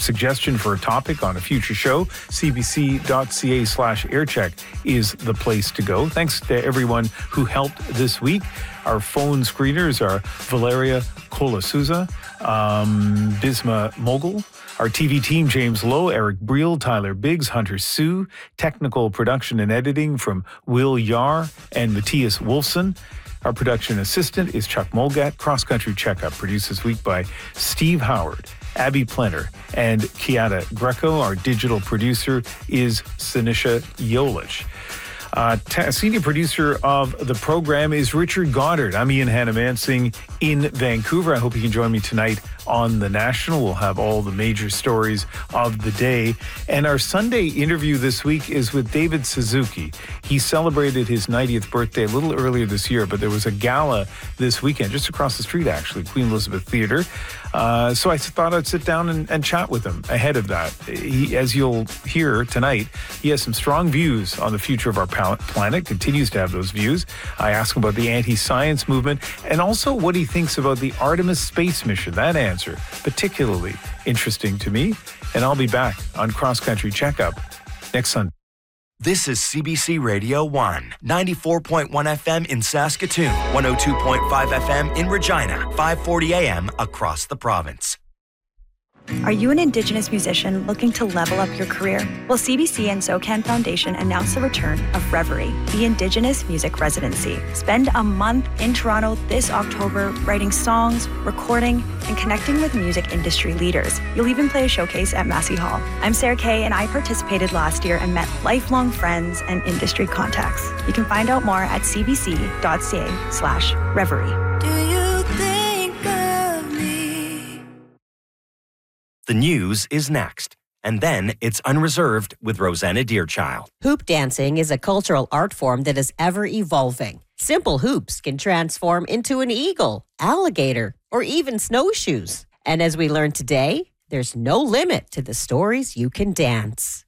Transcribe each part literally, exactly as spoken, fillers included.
suggestion for a topic on a future show, cbc.ca slash aircheck is the place to go. Thanks to everyone who helped this week. Our phone screeners are Valeria Colasuza, um, Bisma Mogul, our T V team, James Lowe, Eric Briel, Tyler Biggs, Hunter Sue, technical production and editing from Will Yar and Matthias Wolfson. Our production assistant is Chuck Molgat. Cross Country Checkup, produced this week by Steve Howard, Abby Plenner, and Kiata Greco. Our digital producer is Sinisha Yolich. Uh, t- senior producer of the program is Richard Goddard. I'm Ian Hannah-Mansing in Vancouver. I hope you can join me tonight on The National. We'll have all the major stories of the day. And our Sunday interview this week is with David Suzuki. He celebrated his ninetieth birthday a little earlier this year, but there was a gala this weekend, just across the street, actually, Queen Elizabeth Theatre. Uh, so I thought I'd sit down and, and chat with him ahead of that. He, as you'll hear tonight, he has some strong views on the future of our planet, continues to have those views. I ask him about the anti-science movement and also what he thinks about the Artemis space mission. That answer, particularly interesting to me. And I'll be back on Cross Country Checkup next Sunday. This is C B C Radio one, ninety-four point one F M in Saskatoon, one oh two point five F M in Regina, five forty A M across the province. Are you an Indigenous musician looking to level up your career? Well, C B C and SoCan Foundation announced the return of Reverie, the Indigenous Music Residency. Spend a month in Toronto this October writing songs, recording, and connecting with music industry leaders. You'll even play a showcase at Massey Hall. I'm Sarah Kay, and I participated last year and met lifelong friends and industry contacts. You can find out more at cbc.ca slash Reverie. Do you think of me? The news is next, and then it's Unreserved with Rosanna Deerchild. Hoop dancing is a cultural art form that is ever evolving. Simple hoops can transform into an eagle, alligator, or even snowshoes. And as we learned today, there's no limit to the stories you can dance.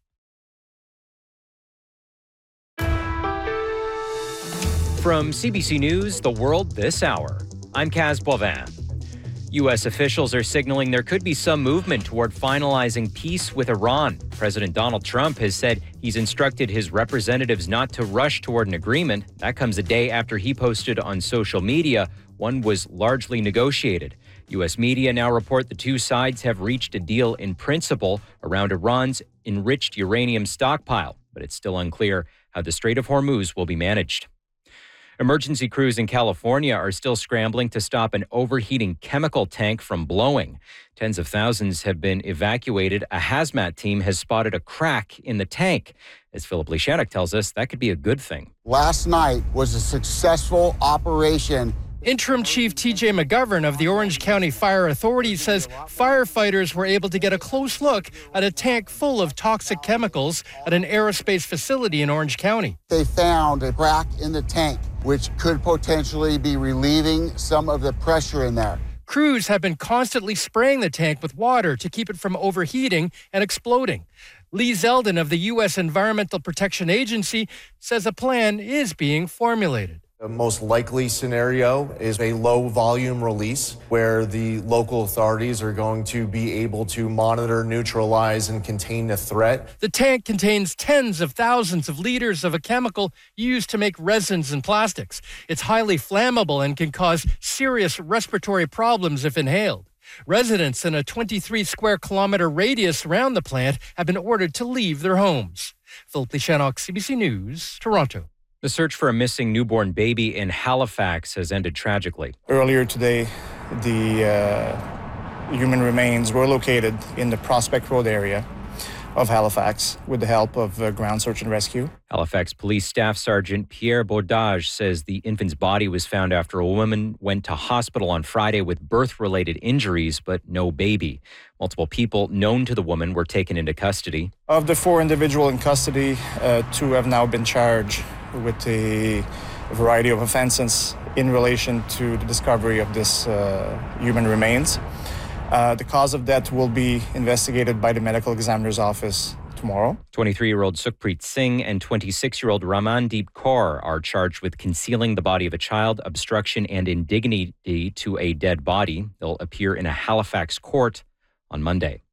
From C B C News, The World This Hour, I'm Kaz Boivin. U S officials are signaling there could be some movement toward finalizing peace with Iran. President Donald Trump has said he's instructed his representatives not to rush toward an agreement. That comes a day after he posted on social media one was largely negotiated. U S media now report the two sides have reached a deal in principle around Iran's enriched uranium stockpile, but it's still unclear how the Strait of Hormuz will be managed. Emergency crews in California are still scrambling to stop an overheating chemical tank from blowing. Tens of thousands have been evacuated. A hazmat team has spotted a crack in the tank. As Philip Lishanek tells us, that could be a good thing. Last night was a successful operation. Interim Chief T J McGovern of the Orange County Fire Authority says firefighters were able to get a close look at a tank full of toxic chemicals at an aerospace facility in Orange County. They found a crack in the tank, which could potentially be relieving some of the pressure in there. Crews have been constantly spraying the tank with water to keep it from overheating and exploding. Lee Zeldin of the U S Environmental Protection Agency says a plan is being formulated. The most likely scenario is a low volume release where the local authorities are going to be able to monitor, neutralize, and contain the threat. The tank contains tens of thousands of liters of a chemical used to make resins and plastics. It's highly flammable and can cause serious respiratory problems if inhaled. Residents in a twenty-three square kilometer radius around the plant have been ordered to leave their homes. Philip Lishanek, C B C News, Toronto. The search for a missing newborn baby in Halifax has ended tragically. Earlier today, the uh, human remains were located in the Prospect Road area of Halifax with the help of uh, ground search and rescue. Halifax Police Staff Sergeant Pierre Baudage says the infant's body was found after a woman went to hospital on Friday with birth-related injuries, but no baby. Multiple people known to the woman were taken into custody. Of the four individuals in custody, uh, two have now been charged with a variety of offenses in relation to the discovery of this uh, human remains. Uh, the cause of death will be investigated by the medical examiner's office tomorrow. twenty-three-year-old Sukhpreet Singh and twenty-six-year-old Ramandeep Kaur are charged with concealing the body of a child, obstruction, and indignity to a dead body. They'll appear in a Halifax court on Monday.